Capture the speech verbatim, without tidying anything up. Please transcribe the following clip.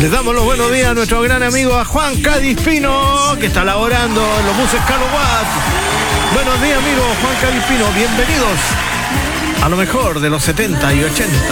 Les damos los buenos días a nuestro gran amigo a Juan Cadispino, que está laborando en los buses Carlos Watt. Buenos días, amigo Juan Cadispino, bienvenidos a lo mejor de los setenta y ochenta.